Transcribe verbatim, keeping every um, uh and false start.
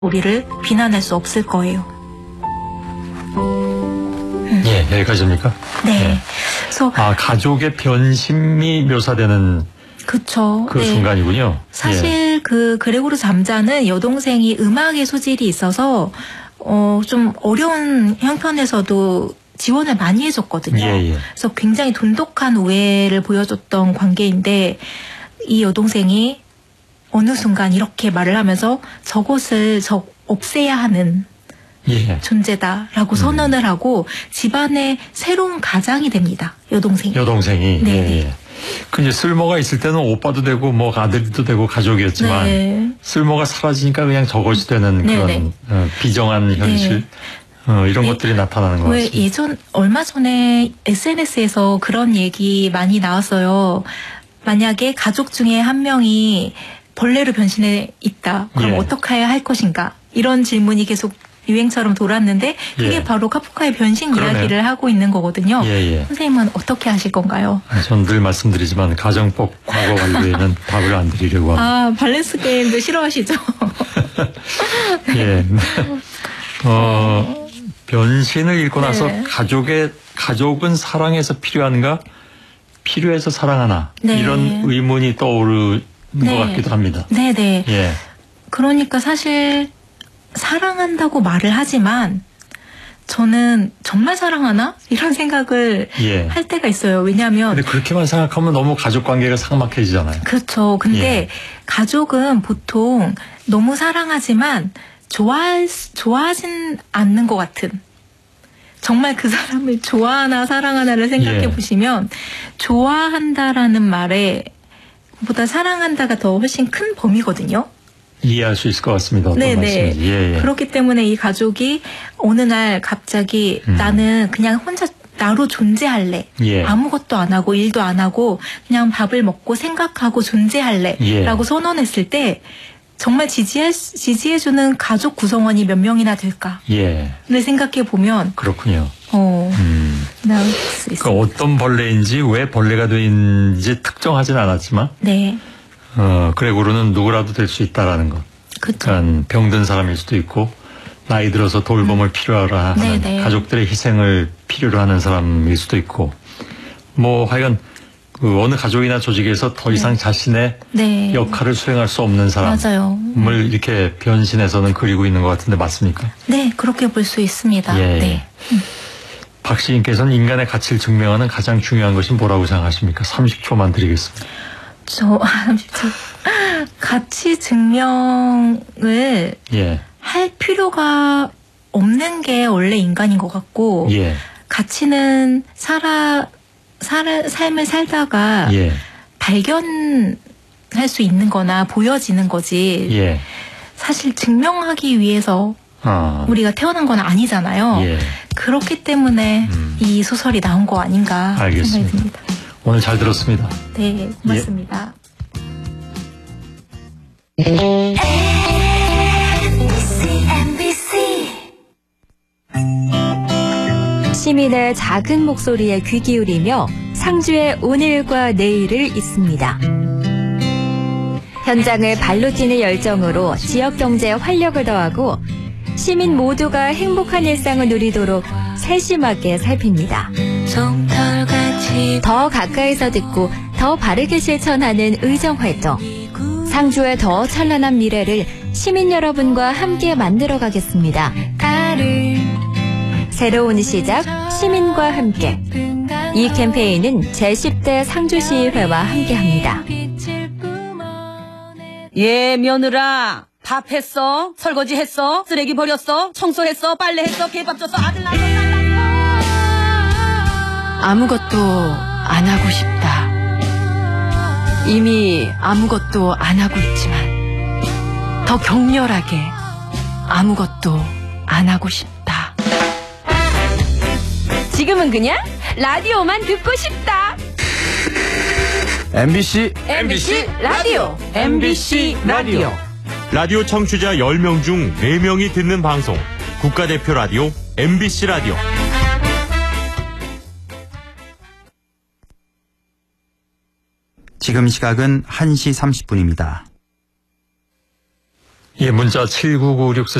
우리를 비난할 수 없을 거예요. 음. 예, 여기까지입니까? 네. 예. 그래서 아, 가족의 변심이 묘사되는 그쵸. 그 네. 순간이군요. 사실 예. 그 그레고르 잠자는 여동생이 음악의 소질이 있어서 어, 좀 어려운 형편에서도 지원을 많이 해줬거든요. 예, 예. 그래서 굉장히 돈독한 우애를 보여줬던 관계인데 이 여동생이 어느 순간 이렇게 말을 하면서 저것을 저 없애야 하는 예. 존재다라고 선언을 음. 하고 집안의 새로운 가장이 됩니다. 여동생이. 여동생이. 네. 예, 예. 그 이제 쓸모가 있을 때는 오빠도 되고 뭐 아들도 되고 가족이었지만 네. 쓸모가 사라지니까 그냥 저것이 되는 네, 그런 네. 어, 비정한 현실 네. 어, 이런 예, 것들이 나타나는 것 왜 같습니다. 예전 얼마 전에 에스엔에스에서 그런 얘기 많이 나왔어요. 만약에 가족 중에 한 명이 벌레로 변신해 있다. 그럼 예. 어떻게 해야 할 것인가? 이런 질문이 계속 유행처럼 돌았는데 그게 예. 바로 카프카의 변신 그러네요. 이야기를 하고 있는 거거든요. 예, 예. 선생님은 어떻게 하실 건가요? 전 늘 말씀드리지만 가정법 과거 완료에는 답을 안 드리려고 합니다. 아, 밸런스 게임도 싫어하시죠? 예. 어, 변신을 읽고 나서 네. 가족의, 가족은 사랑해서 필요한가? 필요해서 사랑하나? 네. 이런 의문이 떠오르는 네. 것 같기도 합니다. 네네. 예. 그러니까 사실 사랑한다고 말을 하지만 저는 정말 사랑하나? 이런 생각을 예. 할 때가 있어요. 왜냐하면 근데 그렇게만 생각하면 너무 가족 관계가 삭막해지잖아요. 그렇죠. 근데 예. 가족은 보통 너무 사랑하지만 좋아 좋아하진 않는 것 같은. 정말 그 사람을 좋아하나 사랑하나를 생각해 예. 보시면 좋아한다라는 말에 보다 사랑한다가 더 훨씬 큰 범위거든요. 이해할 수 있을 것 같습니다. 어떤 네네. 말씀인지. 예, 예. 그렇기 때문에 이 가족이 어느 날 갑자기 음. 나는 그냥 혼자 나로 존재할래. 예. 아무것도 안 하고 일도 안 하고 그냥 밥을 먹고 생각하고 존재할래. 예. 라고 선언했을 때 정말 지지해, 지지해주는 가족 구성원이 몇 명이나 될까를 예. 생각해 보면 그렇군요. 어, 음. 나올 수 있어요. 그러니까 어떤 벌레인지 왜 벌레가 되는지 특정하진 않았지만 네. 어, 그레고르는 누구라도 될 수 있다라는 것. 그쵸. 그러니까 병든 사람일 수도 있고 나이 들어서 돌봄을 음. 필요로 하는 네네. 가족들의 희생을 필요로 하는 사람일 수도 있고 뭐 하여간 그 어느 가족이나 조직에서 더 이상 네. 자신의 네. 역할을 수행할 수 없는 사람을 맞아요. 이렇게 변신해서는 그리고 있는 것 같은데 맞습니까? 네. 그렇게 볼 수 있습니다. 예. 네. 박 시인께서는 인간의 가치를 증명하는 가장 중요한 것이 뭐라고 생각하십니까? 삼십 초만 드리겠습니다. 저, 저 가치 증명을 예. 할 필요가 없는 게 원래 인간인 것 같고, 예. 가치는 살아, 살아, 삶을 살다가 예. 발견할 수 있는 거나 보여지는 거지, 예. 사실 증명하기 위해서 아. 우리가 태어난 건 아니잖아요. 예. 그렇기 때문에 음. 이 소설이 나온 거 아닌가 알겠습니다. 생각이 듭니다. 오늘 잘 들었습니다. 네, 고맙습니다. 시민의 작은 목소리에 귀 기울이며 상주의 오늘과 내일을 잇습니다. 현장을 발로 뛰는 열정으로 지역 경제에 활력을 더하고 시민 모두가 행복한 일상을 누리도록 세심하게 살핍니다. 더 가까이서 듣고 더 바르게 실천하는 의정활동. 상주의 더 찬란한 미래를 시민 여러분과 함께 만들어 가겠습니다. 새로운 시작, 시민과 함께. 이 캠페인은 제십 대 상주시의회와 함께합니다. 예, 며느라. 밥 했어? 설거지 했어? 쓰레기 버렸어? 청소했어? 빨래했어? 개밥 줬어? 아들 낳았어? 딸 낳았어? 아무것도 안 하고 싶다. 이미 아무것도 안 하고 있지만 더 격렬하게 아무것도 안 하고 싶다. 지금은 그냥 라디오만 듣고 싶다. 엠비씨 엠비씨 라디오. 엠비씨 라디오. 라디오 청취자 열 명 중 네 명이 듣는 방송 국가대표 라디오 엠비씨 라디오. 지금 시각은 한 시 삼십 분입니다. 예, 문자 칠구구육